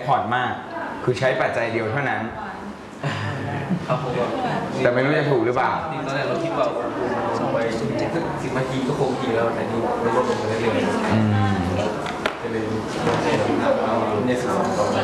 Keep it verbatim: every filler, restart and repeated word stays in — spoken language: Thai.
พอร์ตมากคือใช้ปัจจัยเดียวเท่านั้นครับผมแต่ไม่รู้จะถูกหรือเปล่าตอนแรกเราคิดว่าส่งไปสิบนาทีก็คงดีแล้วแต่นี่ไม่ลดลงไปเรื่อยๆก็เลยไม่ได้เอาเนี่ยสิบสอง